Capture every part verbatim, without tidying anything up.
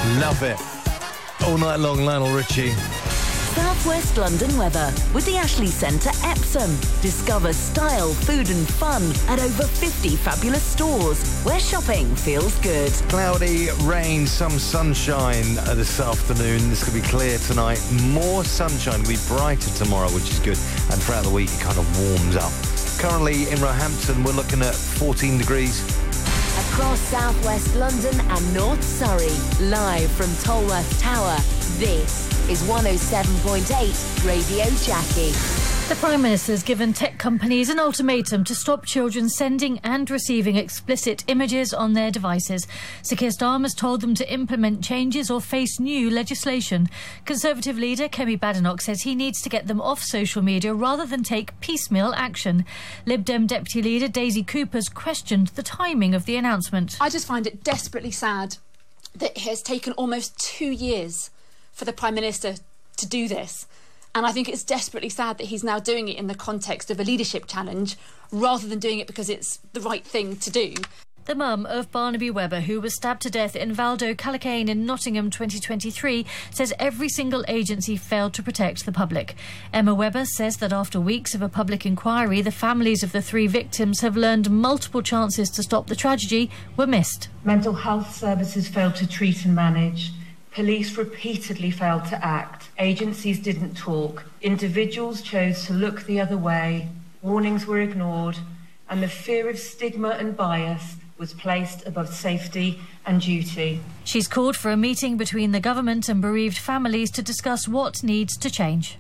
Love it. All night long, Lionel Richie. South West London weather with the Ashley Centre Epsom. Discover style, food and fun at over fifty fabulous stores where shopping feels good. Cloudy, rain, some sunshine uh, this afternoon. This could be clear tonight. More sunshine. Will be brighter tomorrow, which is good. And throughout the week, it kind of warms up. Currently in Roehampton, we're looking at fourteen degrees. Across South West London and North Surrey, live from Tolworth Tower, this is one oh seven point eight Radio Jackie. The Prime Minister has given tech companies an ultimatum to stop children sending and receiving explicit images on their devices. Sir Keir Starmer has told them to implement changes or face new legislation. Conservative leader Kemi Badenoch says he needs to get them off social media rather than take piecemeal action. Lib Dem Deputy Leader Daisy Cooper's questioned the timing of the announcement. I just find it desperately sad that it has taken almost two years for the Prime Minister to do this. And I think it's desperately sad that he's now doing it in the context of a leadership challenge rather than doing it because it's the right thing to do. The mum of Barnaby Webber, who was stabbed to death in Valdo Callacane in Nottingham twenty twenty-three, says every single agency failed to protect the public. Emma Webber says that after weeks of a public inquiry, the families of the three victims have learned multiple chances to stop the tragedy were missed. Mental health services failed to treat and manage. Police repeatedly failed to act. Agencies didn't talk. Individuals chose to look the other way. Warnings were ignored. And the fear of stigma and bias was placed above safety and duty. She's called for a meeting between the government and bereaved families to discuss what needs to change.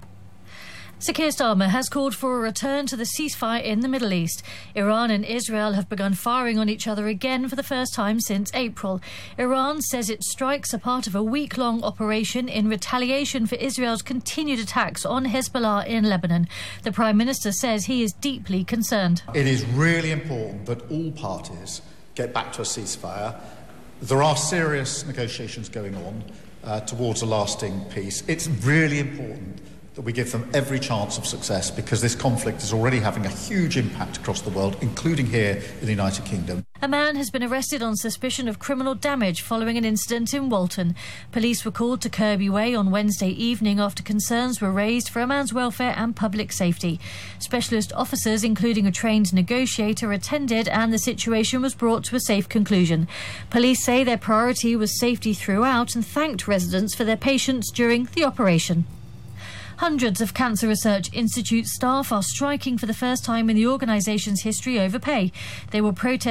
Sir Keir Starmer has called for a return to the ceasefire in the Middle East. Iran and Israel have begun firing on each other again for the first time since April. Iran says its strikes are part of a week-long operation in retaliation for Israel's continued attacks on Hezbollah in Lebanon. The Prime Minister says he is deeply concerned. It is really important that all parties get back to a ceasefire. There are serious negotiations going on uh, towards a lasting peace. It's really important that we give them every chance of success because this conflict is already having a huge impact across the world, including here in the United Kingdom. A man has been arrested on suspicion of criminal damage following an incident in Walton. Police were called to Kirby Way on Wednesday evening after concerns were raised for a man's welfare and public safety. Specialist officers, including a trained negotiator, attended and the situation was brought to a safe conclusion. Police say their priority was safety throughout and thanked residents for their patience during the operation. Hundreds of Cancer Research Institute staff are striking for the first time in the organisation's history over pay. They will protest